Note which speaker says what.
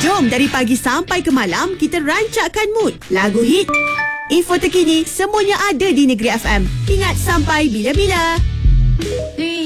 Speaker 1: Jom dari pagi sampai ke malam kita rancakkan mood. Lagu hit, info terkini, semuanya ada di Negeri FM. Ingat sampai bila-bila.